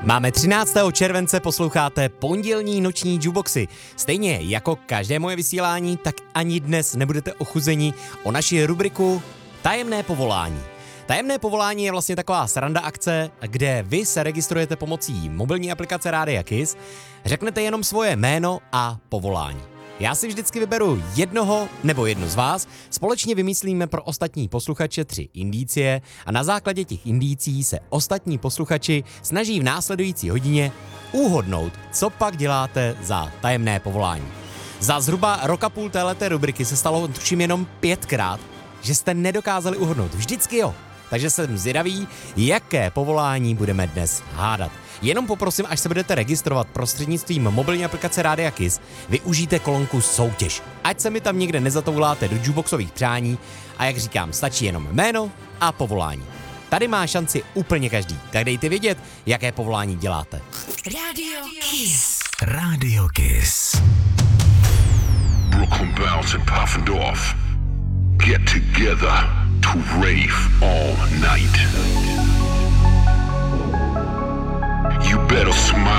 Máme 13. července, posloucháte pondělní noční jukeboxy. Stejně jako každé moje vysílání, tak ani dnes nebudete ochuzeni o naši rubriku Tajemné povolání. Tajemné povolání je vlastně taková sranda akce, kde vy se registrujete pomocí mobilní aplikace Rádia Kiss, řeknete jenom svoje jméno a povolání. Já si vždycky vyberu jednoho nebo jednu z vás, společně vymyslíme pro ostatní posluchače 3 indicie a na základě těch indicí se ostatní posluchači snaží v následující hodině uhodnout, co pak děláte za tajemné povolání. Za zhruba rok a půl téhleté rubriky se stalo tuším jenom 5krát, že jste nedokázali uhodnout. Vždycky jo. Takže jsem zvědavý, jaké povolání budeme dnes hádat. Jenom poprosím, až se budete registrovat prostřednictvím mobilní aplikace Rádia Kiss, využijte kolonku soutěž. Ať se mi tam někde nezatouláte do jukeboxových přání a jak říkám, stačí jenom jméno a povolání. Tady má šanci úplně každý, tak dejte vědět, jaké povolání děláte. Radio Kiss. Radio Kiss. Brooklyn Bounce and Puffendorf get together to rave all night.